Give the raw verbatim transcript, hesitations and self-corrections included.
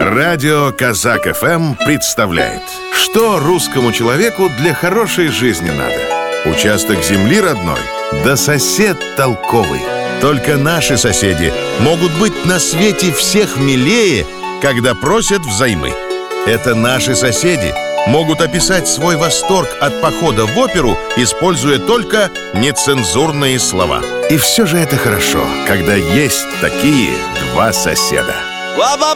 Радио Казак-ФМ представляет, что русскому человеку для хорошей жизни надо. Участок земли родной, да сосед толковый. Только наши соседи могут быть на свете всех милее, когда просят взаймы. Это наши соседи могут описать свой восторг от похода в оперу, используя только нецензурные слова. И все же это хорошо, когда есть такие два соседа.